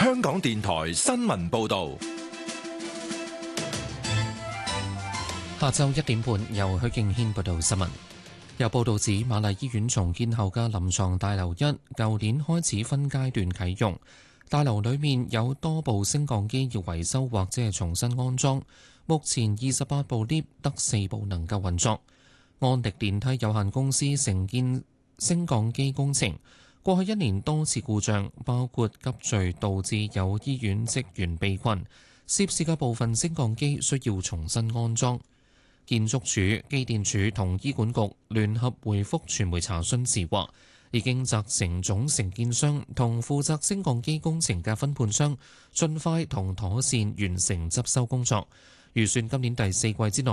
香港電台新聞報道。 下晝1點半，由許敬軒報道新聞。有報道指，瑪麗醫院重建後嘅臨床大樓1，舊年開始分階段啟用。大樓裏面有多部升降機要維修或者係重新安裝。目前28部 lift 得4部能夠運作。安迪電梯有限公司承建升降機工程，過去1年多次故障，包括急墜導致有醫院職員被困，涉事嘅部分升降機需要重新安裝。建築署、機電署同醫管局聯合回覆傳媒查詢時話，已經責成總承建商同負責升降機工程嘅分判商盡快同妥善完成執修工作，預算今年第4季之內